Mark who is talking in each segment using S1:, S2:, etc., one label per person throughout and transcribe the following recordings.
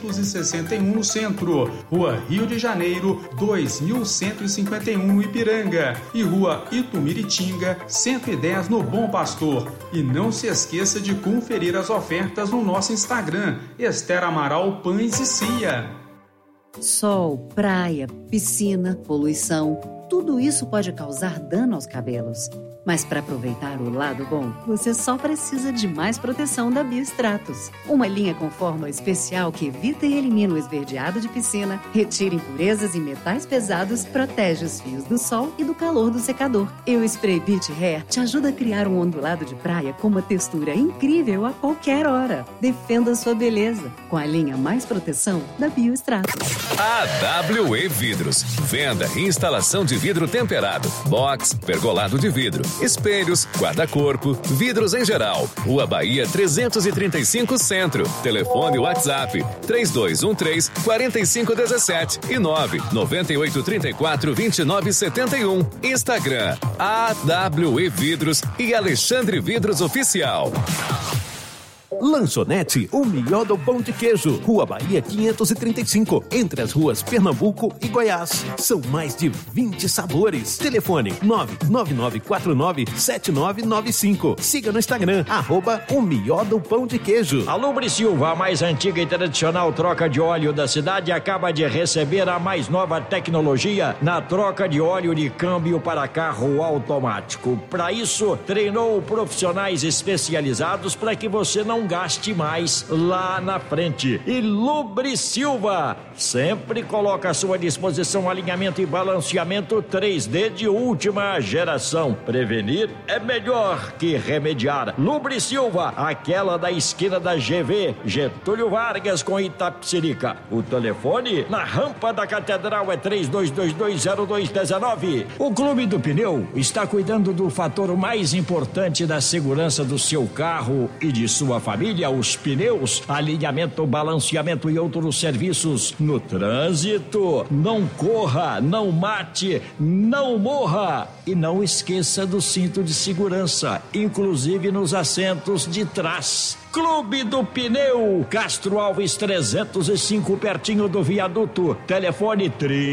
S1: 561 no centro, Rua Rio de Janeiro 2151 no Ipiranga e Rua Itumiritinga 110 no Bom Pastor. E não se esqueça de conferir as ofertas no nosso Instagram, Esther Amaral Pães e Cia.
S2: Sol, praia, piscina, poluição, tudo isso pode causar dano aos cabelos. Mas para aproveitar o lado bom, você só precisa de mais proteção da Biostratos. Uma linha com fórmula especial que evita e elimina o esverdeado de piscina, retira impurezas e metais pesados, protege os fios do sol e do calor do secador. E o Spray Beach Hair te ajuda a criar um ondulado de praia com uma textura incrível a qualquer hora. Defenda a sua beleza com a linha mais proteção da Biostratos.
S3: AWE Vidros. Venda e instalação de vidro temperado, box, pergolado de vidro, espelhos, guarda-corpo, vidros em geral. Rua Bahia 335 Centro. Telefone WhatsApp 3213-4517 e 99834-2971. Instagram AWE Vidros e Alexandre Vidros Oficial.
S4: Lanchonete, o melhor do pão de queijo. Rua Bahia 535, entre as ruas Pernambuco e Goiás. São mais de 20 sabores. Telefone 99949-7995. Siga no Instagram, @o melhor do pão de queijo.
S5: A Lubre Silva, a mais antiga e tradicional troca de óleo da cidade, acaba de receber a mais nova tecnologia na troca de óleo de câmbio para carro automático. Para isso, treinou profissionais especializados para que você não gaste mais lá na frente. E Lubre Silva sempre coloca à sua disposição alinhamento e balanceamento 3D de última geração. Prevenir é melhor que remediar. Lubre Silva, aquela da esquina da GV, Getúlio Vargas com Itapecerica. O telefone na rampa da Catedral é 32220219. O Clube do Pneu está cuidando do fator mais importante da segurança do seu carro e de sua família, os pneus, alinhamento, balanceamento e outros serviços no trânsito. Não corra, não mate, não morra e não esqueça do cinto de segurança, inclusive nos assentos de trás. Clube do Pneu, Castro Alves 305, pertinho do viaduto. Telefone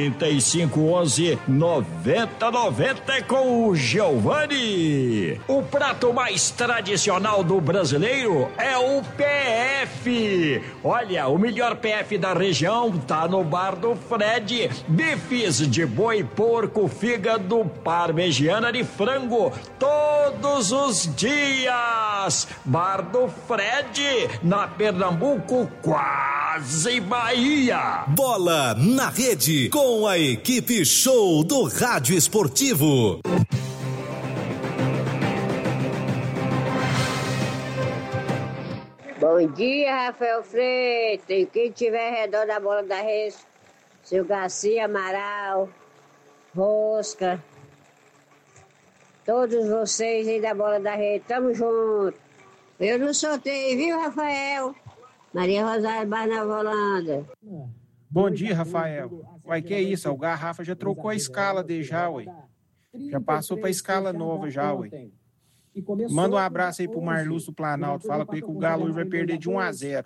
S5: 3511-9090 com o Giovanni. O prato mais tradicional do brasileiro é o PF. Olha, o melhor PF da região tá no Bar do Fred. Bifes de boi, porco, fígado, parmegiana de frango, todos os dias. Bar do Fred, na Pernambuco, quase Bahia.
S4: Bola na rede, com a equipe show do Rádio Esportivo.
S6: Bom dia, Rafael Freitas. Quem tiver ao redor da bola da rede, seu Garcia, Amaral, Rosca, todos vocês aí da bola da rede, tamo junto. Eu não soltei, viu, Rafael? Maria Rosário Barnava Holanda.
S7: Bom dia, Rafael. Uai, que é isso? O Garrafa já trocou a escala dele já, ué. Já passou pra escala nova já, ué. Manda um abraço aí pro Marlúcio do Planalto. Fala com ele que o Galo hoje vai perder de 1-0.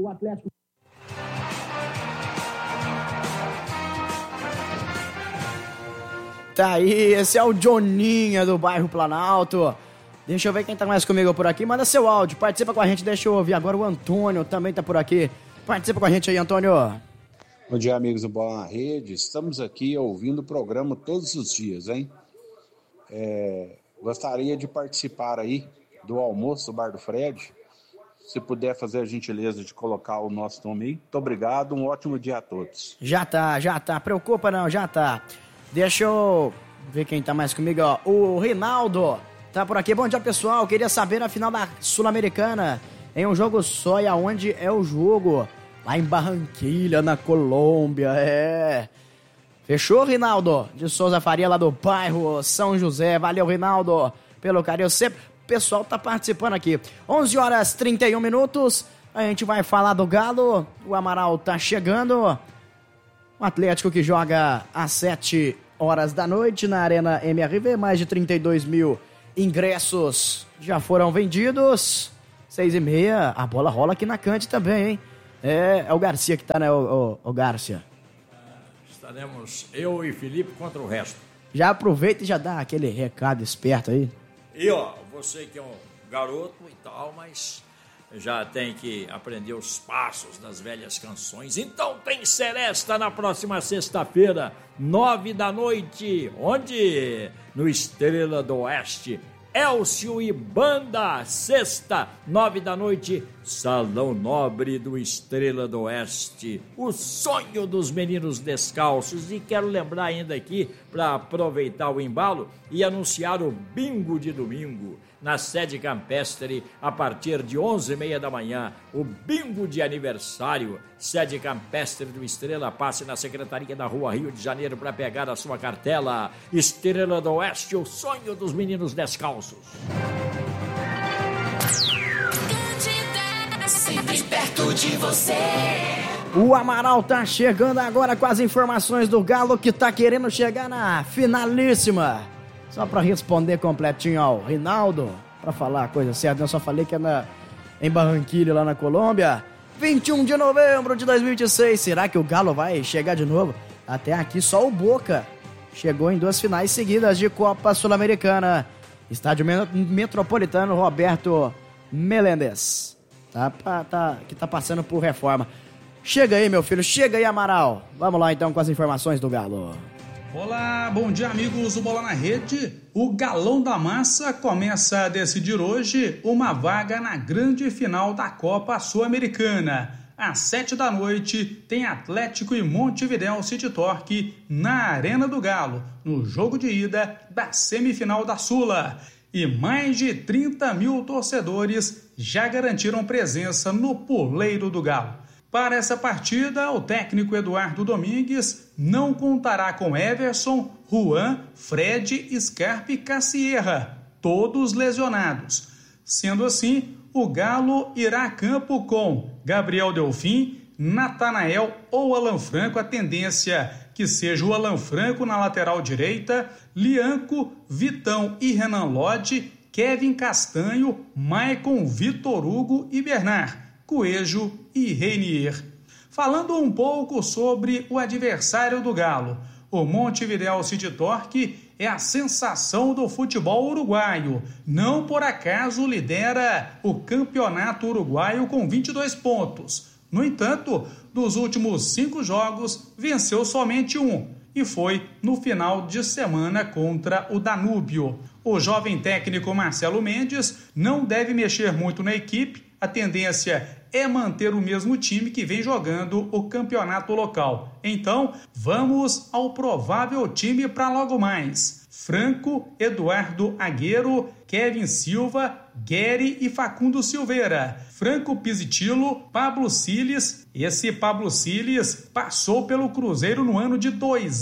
S8: Tá aí, esse é o Joninha do bairro Planalto. Deixa eu ver quem tá mais comigo por aqui. Manda seu áudio, participa com a gente, deixa eu ouvir. Agora o Antônio também tá por aqui. Participa com a gente aí, Antônio.
S9: Bom dia, amigos do Bola na Rede. Estamos aqui ouvindo o programa todos os dias, hein? Gostaria de participar aí do almoço do Bar do Fred. Se puder fazer a gentileza de colocar o nosso nome aí. Muito obrigado, um ótimo dia a todos.
S8: Já tá. Preocupa não, já tá. Deixa eu ver quem tá mais comigo, ó. O Rinaldo tá por aqui. Bom dia, pessoal. Queria saber a final da Sul-Americana em um jogo só e aonde é o jogo. Lá em Barranquilha, na Colômbia, Fechou, Rinaldo? De Souza Faria, lá do bairro São José. Valeu, Rinaldo, pelo carinho sempre. O pessoal tá participando aqui. 11h31. A gente vai falar do Galo. O Amaral tá chegando. O Atlético que joga às 7 horas da noite na Arena MRV. Mais de 32 mil ingressos já foram vendidos. 6h30. A bola rola aqui na Cante também, hein? É o Garcia que tá, né, o Garcia?
S5: Estaremos eu e Felipe contra o resto.
S8: Já aproveita e já dá aquele recado esperto aí.
S5: E você que é um garoto e tal, mas já tem que aprender os passos das velhas canções. Então tem Seresta na próxima sexta-feira, 21h. Onde? No Estrela do Oeste. Elcio e Banda, sexta, 21h, Salão Nobre do Estrela do Oeste, o sonho dos meninos descalços. E quero lembrar ainda aqui, para aproveitar o embalo e anunciar o bingo de domingo, na sede campestre, a partir de 11h30 da manhã, o bingo de aniversário, sede campestre do Estrela. Passe na Secretaria da Rua Rio de Janeiro para pegar a sua cartela. Estrela do Oeste, o sonho dos meninos descalços.
S10: Sempre perto de você.
S8: O Amaral tá chegando agora com as informações do Galo, que tá querendo chegar na finalíssima. Só pra responder completinho ao Rinaldo, pra falar a coisa certa, eu só falei que é em Barranquilla, lá na Colômbia. 21 de novembro de 2026, será que o Galo vai chegar de novo? Até aqui só o Boca chegou em 2 finais seguidas de Copa Sul-Americana. Estádio Metropolitano Roberto Meléndez. Que tá passando por reforma. Chega aí, meu filho, chega aí, Amaral. Vamos lá então com as informações do Galo.
S1: Olá, bom dia, amigos do Bola na Rede. O Galão da Massa começa a decidir hoje uma vaga na grande final da Copa Sul-Americana. Às 19h tem Atlético e Montevidéu City Torque na Arena do Galo, no jogo de ida da semifinal da Sula. E mais de 30 mil torcedores já garantiram presença no Poleiro do Galo. Para essa partida, o técnico Eduardo Domingues não contará com Everson, Juan, Fred, Scarpa e Cassierra, todos lesionados. Sendo assim, o Galo irá a campo com Gabriel Delfim, Natanael ou Alan Franco, a tendência que seja o Alan Franco na lateral direita, Lianco, Vitão e Renan Lodge, Kevin Castanho, Maicon, Vitor Hugo e Bernard, Coelho e Reinier. Falando um pouco sobre o adversário do Galo, o Montevidéu City Torque é a sensação do futebol uruguaio. Não por acaso lidera o campeonato uruguaio com 22 pontos. No entanto, dos últimos 5 jogos, venceu somente 1, e foi no final de semana contra o Danúbio. O jovem técnico Marcelo Mendes não deve mexer muito na equipe. A tendência é manter o mesmo time que vem jogando o campeonato local. Então, vamos ao provável time para logo mais. Franco, Eduardo Agüero, Kevin Silva, Guerri e Facundo Silveira. Franco Pizzitillo, Pablo Siles. Esse Pablo Siles passou pelo Cruzeiro no ano de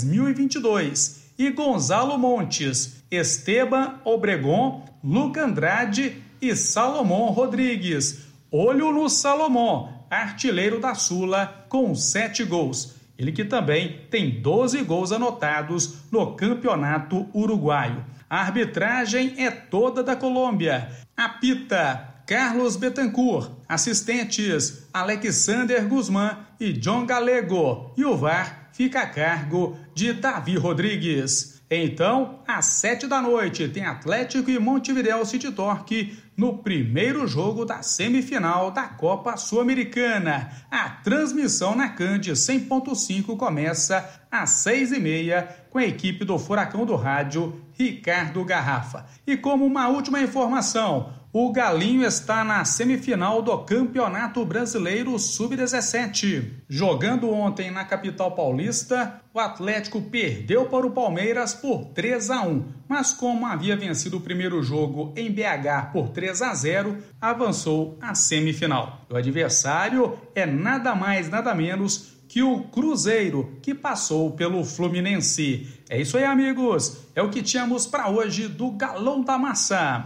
S1: 2022. E Gonzalo Montes, Esteban Obregon, Luca Andrade e Salomão Rodrigues. Olho no Salomão, artilheiro da Sula com 7 gols. Ele que também tem 12 gols anotados no campeonato uruguaio. A arbitragem é toda da Colômbia. Apita Carlos Betancourt, assistentes Alexander Guzmán e John Galego. E o VAR fica a cargo de Davi Rodrigues. Então, às 19h tem Atlético e Montevidéu City Torque no primeiro jogo da semifinal da Copa Sul-Americana. A transmissão na Cand 100.5 começa às 6h30 com a equipe do Furacão do Rádio, Ricardo Garrafa. E como uma última informação, o Galinho está na semifinal do Campeonato Brasileiro Sub-17. Jogando ontem na capital paulista, o Atlético perdeu para o Palmeiras por 3-1. Mas como havia vencido o primeiro jogo em BH por 3-0, avançou à semifinal. O adversário é nada mais, nada menos que o Cruzeiro, que passou pelo Fluminense. É isso aí, amigos. É o que tínhamos para hoje do Galão da Massa.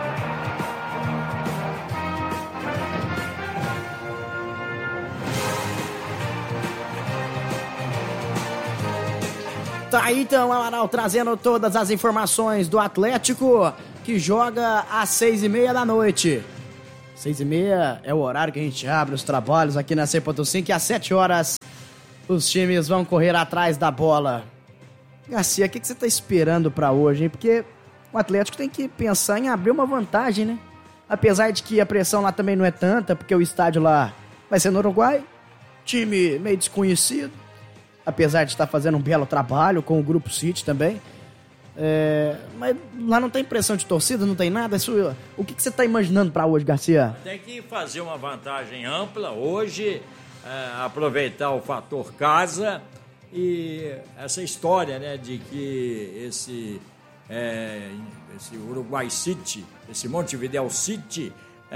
S8: Tá aí então, Amaral, trazendo todas as informações do Atlético, que joga às 6h30 da noite. 6h30 é o horário que a gente abre os trabalhos aqui na 100.5 e às 7 horas os times vão correr atrás da bola. Garcia, o que você tá esperando pra hoje, hein? Porque o Atlético tem que pensar em abrir uma vantagem, né? Apesar de que a pressão lá também não é tanta, porque o estádio lá vai ser no Uruguai, time meio desconhecido, apesar de estar fazendo um belo trabalho com o Grupo City também. Mas lá não tem pressão de torcida, não tem nada. O que você está imaginando para hoje, Garcia?
S5: Tem que fazer uma vantagem ampla hoje, aproveitar o fator casa e essa história, né, de que esse Uruguai City, esse Montevideo City,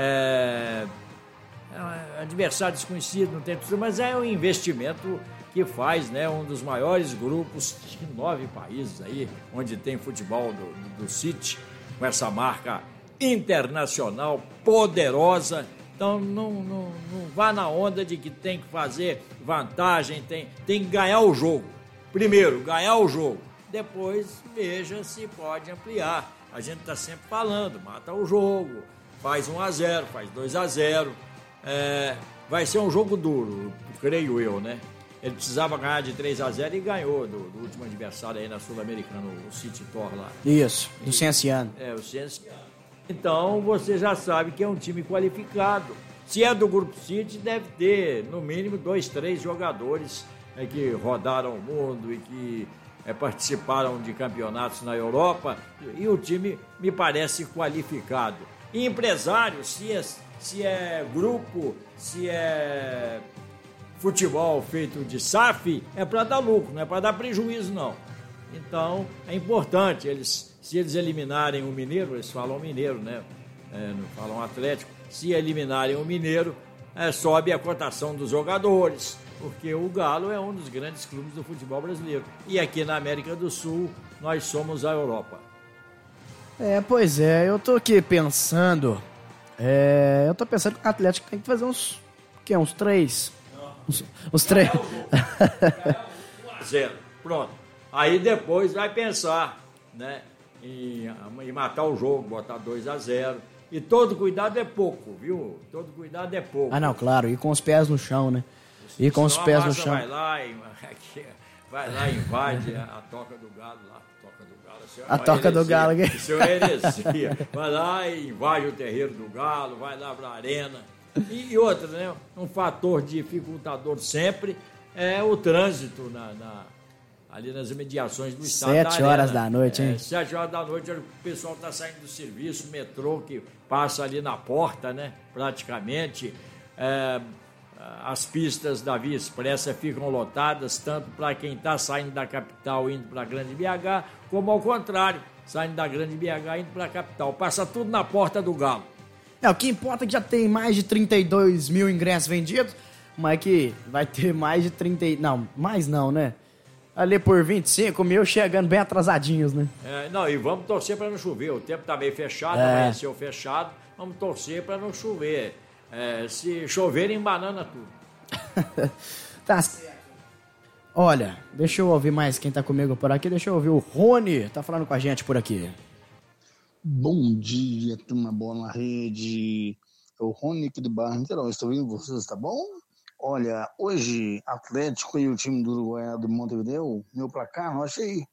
S5: adversário desconhecido, não tem tudo, mas é um investimento que faz, né, um dos maiores grupos de 9 países aí, onde tem futebol do City, com essa marca internacional poderosa. Então não vá na onda de que tem que fazer vantagem, tem que ganhar o jogo. Primeiro, ganhar o jogo. Depois veja se pode ampliar. A gente está sempre falando, mata o jogo, faz 1-0, faz 2-0. Vai ser um jogo duro, creio eu, né? Ele precisava ganhar de 3-0 e ganhou do último adversário aí na Sul-Americana, o City Tor lá.
S8: Isso, do Cienciano.
S5: O Cienciano. Então você já sabe que é um time qualificado. Se é do Grupo City, deve ter no mínimo 2-3 jogadores que rodaram o mundo e que participaram de campeonatos na Europa. E o time me parece qualificado. E empresário, se é grupo, se é futebol feito de SAF, é para dar lucro, não é para dar prejuízo, não. Então, é importante, se eles eliminarem o Mineiro, eles falam Mineiro, né? Não falam Atlético. Se eliminarem o Mineiro, sobe a cotação dos jogadores, porque o Galo é um dos grandes clubes do futebol brasileiro. E aqui na América do Sul, nós somos a Europa.
S8: Pois é, eu tô aqui pensando. Eu tô pensando que o Atlético tem que fazer uns 3. Os 3.
S5: 0. Pronto. Aí depois vai pensar, né, em matar o jogo, botar 2-0. E todo cuidado é pouco, viu? Todo cuidado é pouco.
S8: Não, claro. E com os pés no chão, né? E com os pés no chão.
S5: Vai lá e invade a toca do galo lá.
S8: A toca do galo.
S5: Isso é heresia. Vai lá e invade o terreiro do galo, vai lá pra arena. E outra, né? Um fator dificultador sempre é o trânsito ali nas imediações do estado.
S8: 7 horas da noite, hein?
S5: 7 horas da noite, o pessoal está saindo do serviço, o metrô que passa ali na porta, né? Praticamente. As pistas da Via Expressa ficam lotadas, tanto para quem está saindo da capital indo para a Grande BH, como ao contrário, saindo da Grande BH indo para a capital. Passa tudo na porta do Galo.
S8: O que importa é que já tem mais de 32 mil ingressos vendidos, mas que vai ter mais de 30... Não, mais não, né? Ali por 25 mil chegando bem atrasadinhos, né?
S5: E vamos torcer para não chover. O tempo está meio fechado, amanheceu fechado. Vamos torcer para não chover. Se chover, embanana tudo.
S8: Tá certo. Olha, deixa eu ouvir mais quem tá comigo por aqui. Deixa eu ouvir o Rony, tá falando com a gente por aqui.
S11: Bom dia, turma boa na rede. É o Rony aqui do bairro Niterói. Estou ouvindo vocês, tá bom? Olha, hoje, Atlético e o time do Uruguai do Montevideo, meu placar, eu achei,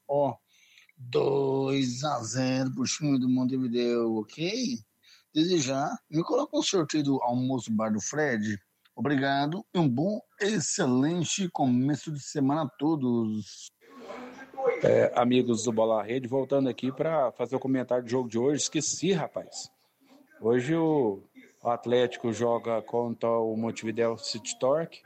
S11: 2-0 pro time do Montevideo, ok? Desejar, me coloca um sorteio do almoço bar do Fred. Obrigado e um bom, excelente começo de semana a todos.
S9: Amigos do Bola Rede, voltando aqui para fazer o comentário do jogo de hoje. Esqueci, rapaz. Hoje o Atlético joga contra o Montevideo City Torque.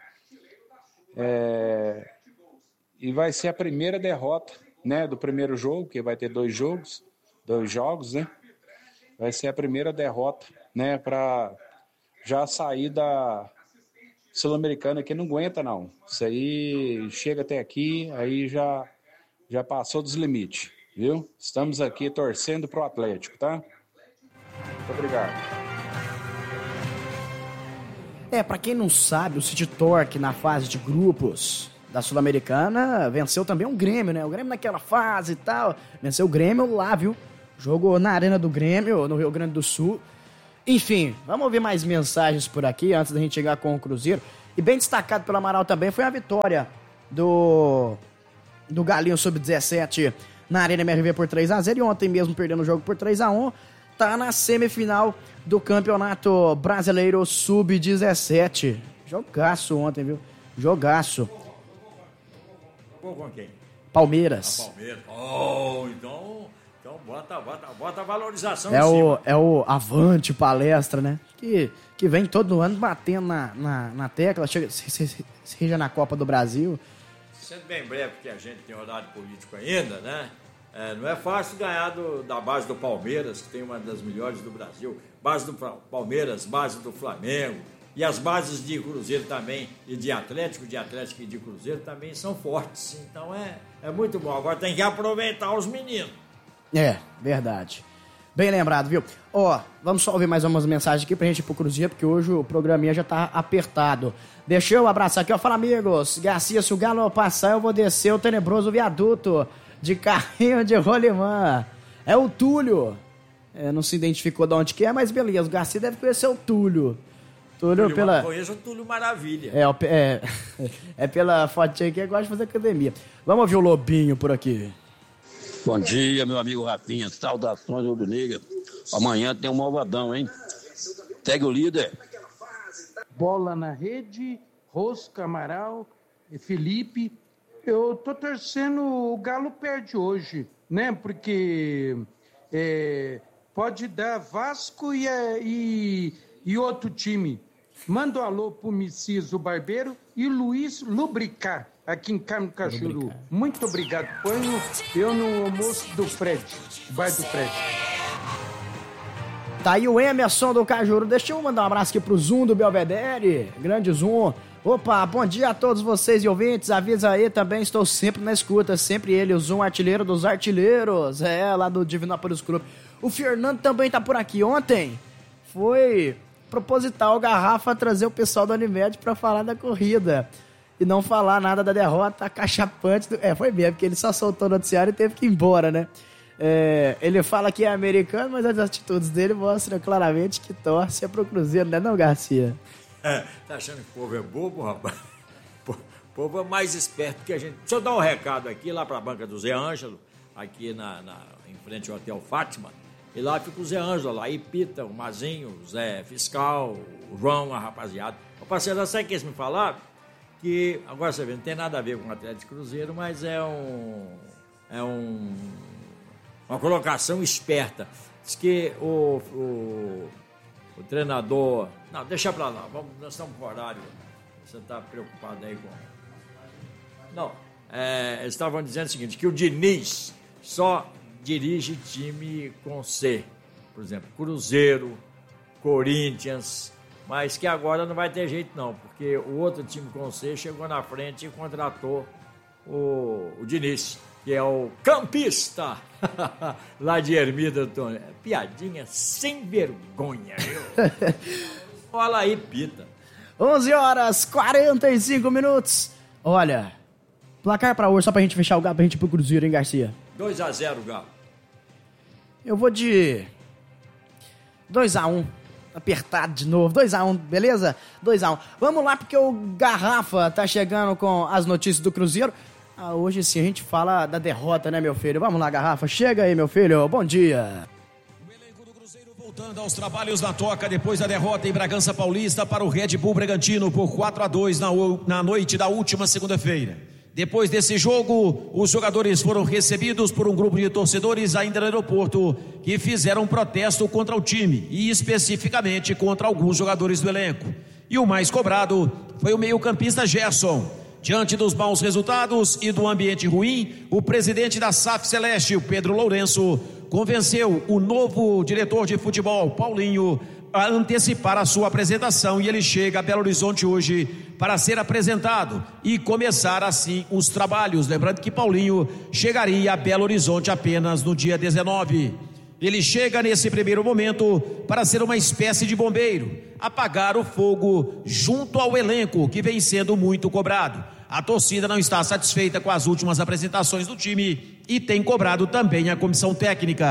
S9: E vai ser a primeira derrota, né, do primeiro jogo, que vai ter dois jogos, né? Vai ser a primeira derrota, né, para já sair da Sul-Americana, que não aguenta, não. Isso aí chega até aqui, aí já passou dos limites, viu? Estamos aqui torcendo pro Atlético, tá? Muito obrigado.
S8: Pra quem não sabe, o City Torque na fase de grupos da Sul-Americana venceu também o Grêmio, né? O Grêmio naquela fase e tal, venceu o Grêmio lá, viu? Jogou na Arena do Grêmio, no Rio Grande do Sul. Enfim, vamos ouvir mais mensagens por aqui antes da gente chegar com o Cruzeiro. E bem destacado pelo Amaral também foi a vitória do Galinho Sub-17 na Arena MRV por 3-0 e ontem mesmo perdendo o jogo por 3-1. Tá na semifinal do Campeonato Brasileiro Sub-17. Jogaço ontem, viu? Jogaço.
S5: Com quem?
S8: Palmeiras.
S5: Palmeiras. Oh, então bota a valorização
S8: é o Avante Palestra, né? Que vem todo ano batendo na tecla, seja na Copa do Brasil.
S5: Sendo bem breve, porque a gente tem horário político ainda, né? Não é fácil ganhar da base do Palmeiras, que tem uma das melhores do Brasil. Base do Palmeiras, base do Flamengo. E as bases de Cruzeiro também, e de Atlético e de Cruzeiro também são fortes. Então é muito bom. Agora tem que aproveitar os meninos.
S8: É, verdade. Bem lembrado, viu? Vamos só ouvir mais umas mensagens aqui pra gente ir pro Cruzeiro, porque hoje o programinha já tá apertado. Deixa eu abraçar aqui, fala amigos. Garcia, se o Galo passar, eu vou descer o tenebroso viaduto de carrinho de rolimã. É o Túlio. Não se identificou de onde que é, mas beleza, o Garcia deve conhecer o Túlio. Túlio pela...
S5: Conheço o Túlio Maravilha.
S8: É pela fotinha que gosta de fazer academia. Vamos ouvir o Lobinho por aqui.
S12: Bom dia, meu amigo Rafinha. Saudações, rubro-negra. Amanhã tem um malvadão, hein? Segue o líder.
S13: Bola na rede, Rosca, Amaral, Felipe. Eu tô torcendo, o Galo perde hoje, né? Porque pode dar Vasco e outro time. Manda um alô pro Messias, o Barbeiro, e Luiz Lubricar, aqui em Carmo Cachuru. Muito obrigado. Ponho eu no almoço do Fred, bairro do Fred.
S8: Tá aí o Emerson do Cajuru. Deixa eu mandar um abraço aqui pro Zoom do Belvedere. Grande Zoom. Opa, bom dia a todos vocês e ouvintes. Avisa aí também, estou sempre na escuta. Sempre ele, o Zoom artilheiro dos artilheiros. Lá do Divinópolis Clube. O Fernando também tá por aqui. Ontem foi proposital o Garrafa trazer o pessoal do Unimed pra falar da corrida e não falar nada da derrota cachapante. Foi mesmo, porque ele só soltou o noticiário e teve que ir embora, né? Ele fala que é americano, mas as atitudes dele mostram claramente que torce pro Cruzeiro, né não, Garcia?
S5: Tá achando que o povo é bobo, rapaz? O povo é mais esperto que a gente. Deixa eu dar um recado aqui, lá pra banca do Zé Ângelo, aqui em frente ao Hotel Fátima. E lá fica o Zé Ângelo, lá e Pita, o Mazinho, o Zé Fiscal, o João, a rapaziada. O parceiro, sabe o que eles me falaram? Que, agora você vê, não tem nada a ver com o Atlético Cruzeiro, mas uma colocação esperta. Diz que o treinador... Não, deixa pra lá, nós estamos com horário. Você está preocupado aí com... Não, eles estavam dizendo o seguinte, que o Diniz só dirige time com C. Por exemplo, Cruzeiro, Corinthians, mas que agora não vai ter jeito não, porque o outro time com C chegou na frente e contratou o Diniz, que é o campista lá de Ermida do Tony. Piadinha sem vergonha, viu? Olha aí, Pita.
S8: 11h45. Olha, placar pra hoje, só pra gente fechar o Galo, pra gente ir pro Cruzeiro, hein, Garcia?
S5: 2-0, Galo.
S8: Eu vou de 2-1. Apertado de novo. 2-1, beleza? 2-1. Vamos lá, porque o Garrafa tá chegando com as notícias do Cruzeiro. Hoje sim a gente fala da derrota, né, meu filho? Vamos lá, Garrafa. Chega aí, meu filho. Bom dia.
S14: Voltando aos trabalhos na toca depois da derrota em Bragança Paulista para o Red Bull Bragantino por 4-2 na noite da última segunda-feira. Depois desse jogo, os jogadores foram recebidos por um grupo de torcedores ainda no aeroporto que fizeram um protesto contra o time e especificamente contra alguns jogadores do elenco. E o mais cobrado foi o meio-campista Gerson. Diante dos maus resultados e do ambiente ruim, o presidente da SAF Celeste, o Pedro Lourenço, convenceu o novo diretor de futebol, Paulinho, a antecipar a sua apresentação e ele chega a Belo Horizonte hoje para ser apresentado e começar assim os trabalhos. Lembrando que Paulinho chegaria a Belo Horizonte apenas no dia 19. Ele chega nesse primeiro momento para ser uma espécie de bombeiro, apagar o fogo junto ao elenco que vem sendo muito cobrado. A torcida não está satisfeita com as últimas apresentações do time e tem cobrado também a comissão técnica.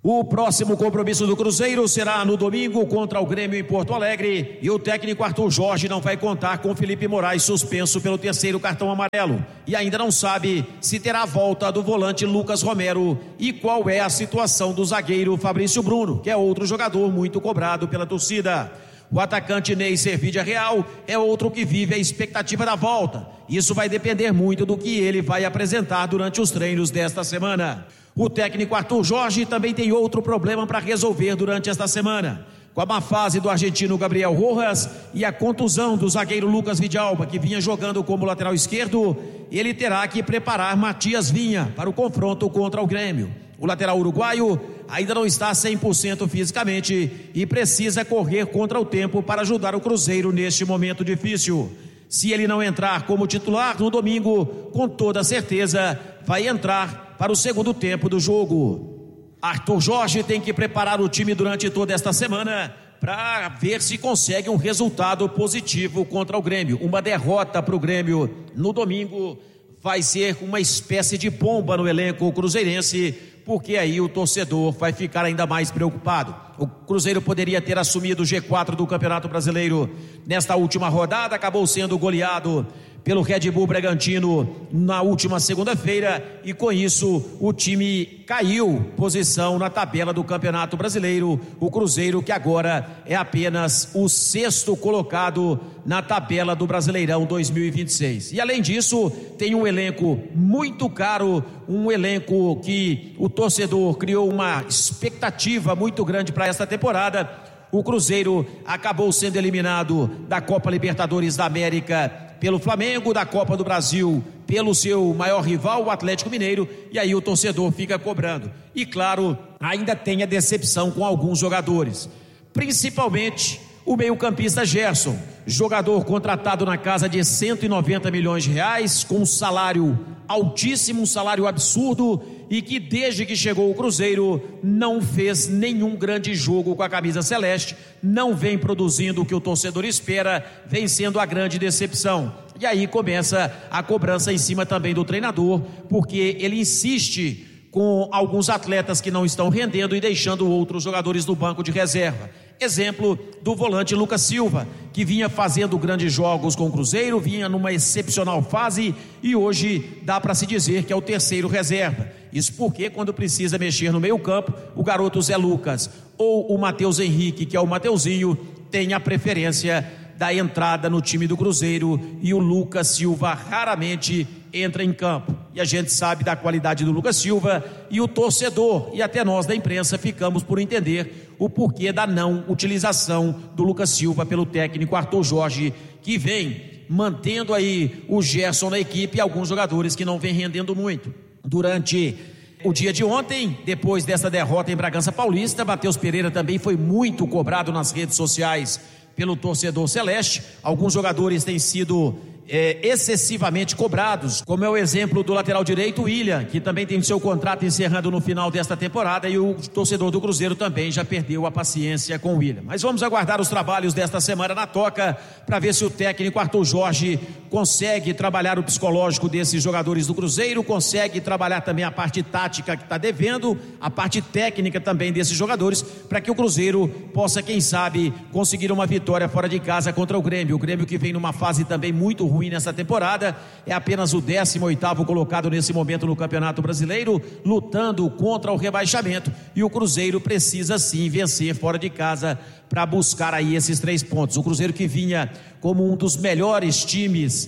S14: O próximo compromisso do Cruzeiro será no domingo contra o Grêmio em Porto Alegre e o técnico Arthur Jorge não vai contar com Felipe Moraes suspenso pelo 3º cartão amarelo e ainda não sabe se terá a volta do volante Lucas Romero e qual é a situação do zagueiro Fabrício Bruno, que é outro jogador muito cobrado pela torcida. O atacante Ney Servídia Real é outro que vive a expectativa da volta. Isso vai depender muito do que ele vai apresentar durante os treinos desta semana. O técnico Arthur Jorge também tem outro problema para resolver durante esta semana. Com a má fase do argentino Gabriel Rojas e a contusão do zagueiro Lucas Vidalba, que vinha jogando como lateral esquerdo, ele terá que preparar Matias Vinha para o confronto contra o Grêmio. O lateral uruguaio ainda não está 100% fisicamente e precisa correr contra o tempo para ajudar o Cruzeiro neste momento difícil. Se ele não entrar como titular no domingo, com toda certeza vai entrar para o segundo tempo do jogo. Arthur Jorge tem que preparar o time durante toda esta semana para ver se consegue um resultado positivo contra o Grêmio. Uma derrota para o Grêmio no domingo vai ser uma espécie de bomba no elenco cruzeirense, porque aí o torcedor vai ficar ainda mais preocupado. O Cruzeiro poderia ter assumido o G4 do Campeonato Brasileiro nesta última rodada, acabou sendo goleado pelo Red Bull Bragantino na última segunda-feira e com isso o time caiu posição na tabela do Campeonato Brasileiro. O Cruzeiro, que agora é apenas o 6º colocado na tabela do Brasileirão 2026. E além disso, tem um elenco muito caro, um elenco que o torcedor criou uma expectativa muito grande para esta temporada. O Cruzeiro acabou sendo eliminado da Copa Libertadores da América pelo Flamengo, da Copa do Brasil pelo seu maior rival, o Atlético Mineiro, e aí o torcedor fica cobrando. E claro, ainda tem a decepção com alguns jogadores, principalmente o meio-campista Gerson, jogador contratado na casa de 190 milhões de reais, com um salário altíssimo, um salário absurdo, e que desde que chegou o Cruzeiro não fez nenhum grande jogo com a camisa celeste, não vem produzindo o que o torcedor espera, vem sendo a grande decepção. E aí começa a cobrança em cima também do treinador, porque ele insiste com alguns atletas que não estão rendendo e deixando outros jogadores do banco de reserva. Exemplo do volante Lucas Silva, que vinha fazendo grandes jogos com o Cruzeiro, vinha numa excepcional fase e hoje dá para se dizer que é o 3º reserva. Isso porque quando precisa mexer no meio campo, o garoto Zé Lucas ou o Matheus Henrique, que é o Mateuzinho, tem a preferência da entrada no time do Cruzeiro e o Lucas Silva raramente entra em campo. E a gente sabe da qualidade do Lucas Silva e o torcedor e até nós da imprensa ficamos por entender o porquê da não utilização do Lucas Silva pelo técnico Arthur Jorge, que vem mantendo aí o Gerson na equipe e alguns jogadores que não vem rendendo muito. Durante o dia de ontem, depois dessa derrota em Bragança Paulista, Matheus Pereira também foi muito cobrado nas redes sociais pelo torcedor celeste. Alguns jogadores têm sido excessivamente cobrados, como é o exemplo do lateral direito William, que também tem seu contrato encerrando no final desta temporada, e o torcedor do Cruzeiro também já perdeu a paciência com o William. Mas vamos aguardar os trabalhos desta semana na Toca para ver se o técnico Arthur Jorge consegue trabalhar o psicológico desses jogadores do Cruzeiro, consegue trabalhar também a parte tática que está devendo, a parte técnica também desses jogadores, para que o Cruzeiro possa, quem sabe, conseguir uma vitória fora de casa contra o Grêmio. O Grêmio, que vem numa fase também muito ruim nessa temporada, é apenas o 18º colocado nesse momento no Campeonato Brasileiro, lutando contra o rebaixamento, e o Cruzeiro precisa sim vencer fora de casa para buscar aí esses 3 pontos. O Cruzeiro, que vinha como um dos melhores times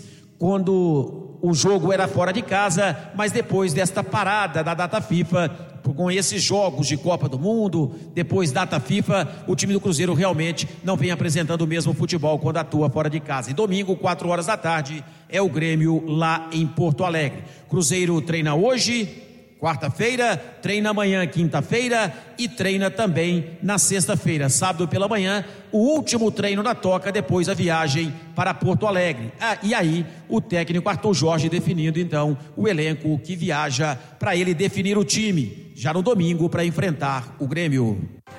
S14: quando o jogo era fora de casa, mas depois desta parada da data FIFA, com esses jogos de Copa do Mundo, depois data FIFA, o time do Cruzeiro realmente não vem apresentando o mesmo futebol quando atua fora de casa. E domingo, 4 horas da tarde, é o Grêmio lá em Porto Alegre. Cruzeiro treina hoje, quarta-feira, treina amanhã, quinta-feira, e treina também na sexta-feira, sábado pela manhã, o último treino da Toca, depois a viagem para Porto Alegre. E aí o técnico Arthur Jorge definindo então o elenco que viaja para ele definir o time já no domingo para enfrentar o Grêmio.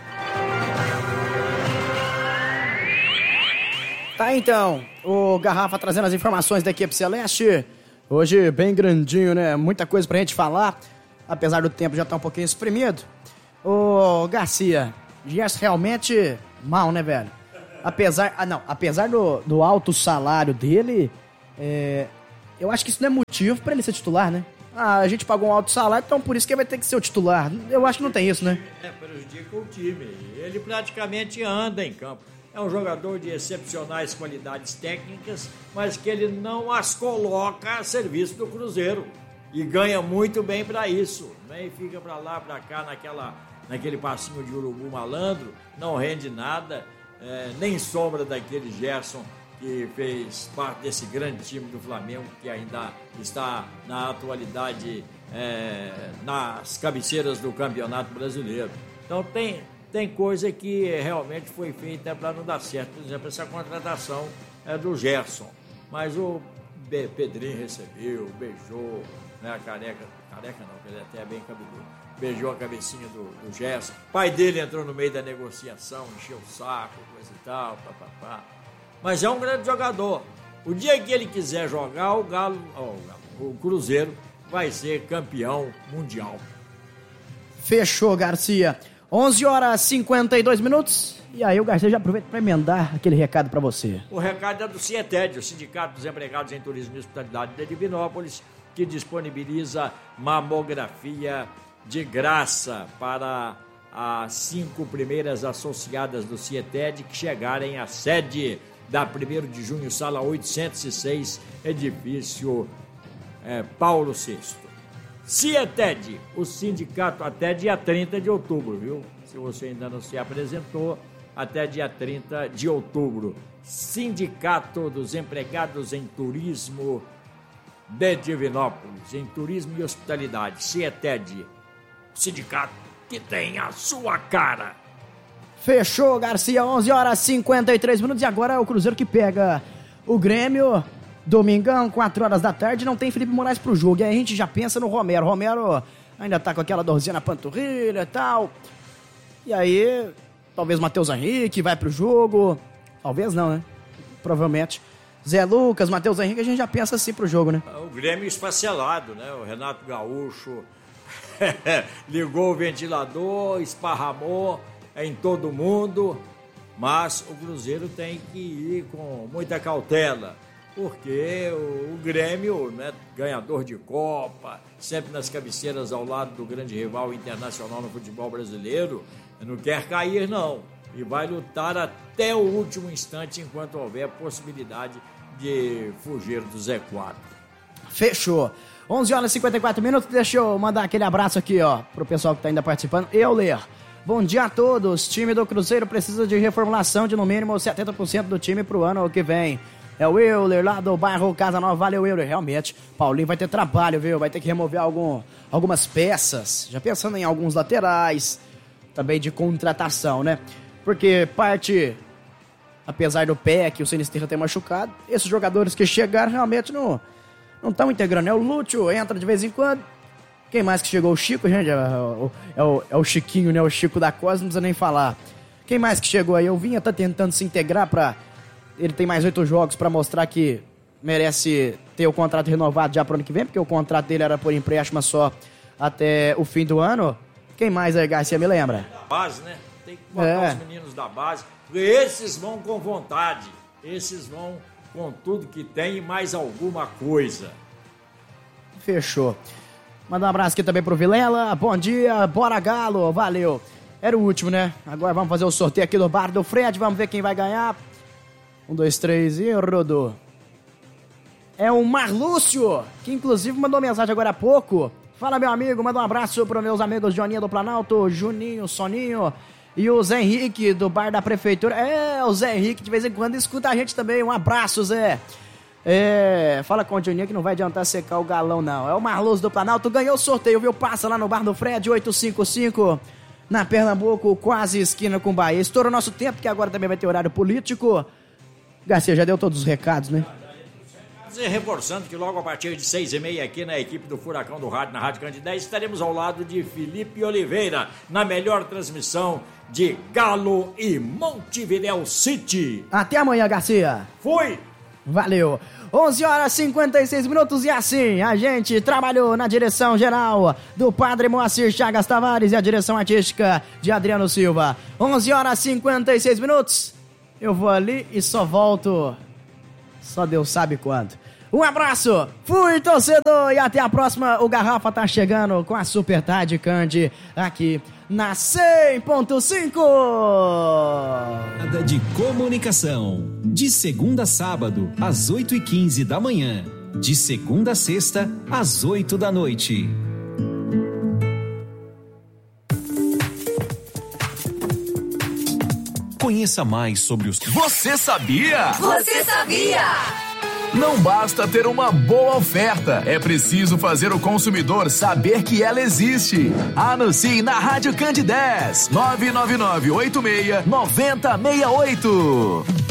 S8: Tá, então, o Garrafa trazendo as informações da equipe celeste, hoje bem grandinho, né, muita coisa pra gente falar, apesar do tempo já estar um pouquinho espremido. Ô, Garcia, Gerson realmente mal, né, velho? Apesar do alto salário dele, eu acho que isso não é motivo pra ele ser titular, né? A gente pagou um alto salário, então por isso que ele vai ter que ser o titular. Eu acho que não tem isso, né?
S5: Prejudica o time. Ele praticamente anda em campo. É um jogador de excepcionais qualidades técnicas, mas que ele não as coloca a serviço do Cruzeiro. E ganha muito bem para isso, né? E fica para lá, para cá, naquele passinho de urubu malandro, não rende nada, nem sombra daquele Gerson que fez parte desse grande time do Flamengo, que ainda está na atualidade nas cabeceiras do Campeonato Brasileiro. Então tem coisa que realmente foi feita para não dar certo. Por exemplo, essa contratação do Gerson. Mas o Pedrinho recebeu, beijou, né, a careca não, ele até é bem cabeludo. Beijou a cabecinha do Gerson. O pai dele entrou no meio da negociação, encheu o saco, coisa e tal, papapá. Mas é um grande jogador. O dia que ele quiser jogar, o Cruzeiro vai ser campeão mundial.
S8: Fechou, Garcia. 11h52. E aí o Garcia já aproveita para emendar aquele recado para você.
S5: O recado é do CIETED, o Sindicato dos Empregados em Turismo e Hospitalidade de Divinópolis, que disponibiliza mamografia de graça para as 5 primeiras associadas do CIETED que chegarem à sede da 1º de junho, sala 806, edifício Paulo VI. CIETED, o sindicato, até dia 30 de outubro, viu? Se você ainda não se apresentou, até dia 30 de outubro. Sindicato dos Empregados em Turismo de Divinópolis, em Turismo e Hospitalidade, CIETED, sindicato que tem a sua cara.
S8: Fechou, Garcia, 11h53. E agora é o Cruzeiro que pega o Grêmio, domingão, 4h da tarde, não tem Felipe Moraes pro jogo, e aí a gente já pensa no Romero. Romero ainda tá com aquela dorzinha na panturrilha e tal, e aí talvez Matheus Henrique vai pro jogo, talvez não, né? Provavelmente Zé Lucas, Matheus Henrique, a gente já pensa assim pro jogo, né?
S5: O Grêmio esfacelado, né? O Renato Gaúcho ligou o ventilador, esparramou em todo mundo, mas o Cruzeiro tem que ir com muita cautela, porque o Grêmio, né, ganhador de Copa, sempre nas cabeceiras ao lado do grande rival internacional no futebol brasileiro, não quer cair não, e vai lutar até o último instante enquanto houver possibilidade de fugir do Z4.
S8: Fechou. 11h54, deixa eu mandar aquele abraço aqui, ó, pro pessoal que tá ainda participando. Euler, bom dia a todos. Time do Cruzeiro precisa de reformulação de no mínimo 70% do time pro ano que vem. É o Euler lá do bairro Casa Nova. Valeu, Euler. Realmente, Paulinho vai ter trabalho, viu? Vai ter que remover algumas peças. Já pensando em alguns laterais, também de contratação, né? Porque parte, apesar do pé que o Sinisterra ter machucado, esses jogadores que chegaram realmente não estão integrando, né? O Lúcio entra de vez em quando. Quem mais que chegou? O Chico, gente, é o Chiquinho, né? O Chico da Costa, não precisa nem falar. Quem mais que chegou aí? O Vinha tá tentando se integrar pra... Ele tem mais 8 jogos pra mostrar que merece ter o contrato renovado já pro ano que vem, porque o contrato dele era por empréstimo só até o fim do ano. Quem mais aí, Garcia, me lembra?
S5: Base, né? Tem que botar os meninos da base. Esses vão com vontade. Esses vão com tudo que tem e mais alguma coisa.
S8: Fechou. Manda um abraço aqui também pro Vilela. Bom dia, bora Galo, valeu. Era o último, né? Agora vamos fazer o sorteio aqui do bar do Fred. Vamos ver quem vai ganhar. 1, 2, 3 e rodou. É o Marlúcio, que inclusive mandou mensagem agora há pouco. Fala, meu amigo, manda um abraço para meus amigos Joninha do Planalto, Juninho, Soninho e o Zé Henrique do bar da prefeitura. O Zé Henrique de vez em quando escuta a gente também. Um abraço, Zé. Fala com o Juninho que não vai adiantar secar o galão, não. É o Marlúcio do Planalto, ganhou o sorteio, viu? Passa lá no bar do Fred, 855, na Pernambuco, quase esquina com Bahia. Estourou nosso tempo, que agora também vai ter horário político. Garcia, já deu todos os recados, né?
S5: Reforçando que logo a partir de 6h30 aqui na equipe do Furacão do Rádio, na Rádio Candidez, estaremos ao lado de Felipe Oliveira, na melhor transmissão de Galo e Montevidéu City.
S8: Até amanhã, Garcia.
S5: Fui!
S8: Valeu. 11h56 e assim a gente trabalhou na direção geral do Padre Moacir Chagas Tavares e a direção artística de Adriano Silva. 11h56. Eu vou ali e só volto, só Deus sabe quando. Um abraço, fui torcedor e até a próxima. O Garrafa tá chegando com a Super Tarde Candy aqui na 100.5.
S15: De comunicação, de segunda a sábado às 8h15 da manhã, de segunda a sexta às 8 da noite. Conheça mais sobre os...
S16: Você sabia?
S10: Você sabia?
S16: Não basta ter uma boa oferta, é preciso fazer o consumidor saber que ela existe. Anuncie na Rádio Candidez 99986-9068.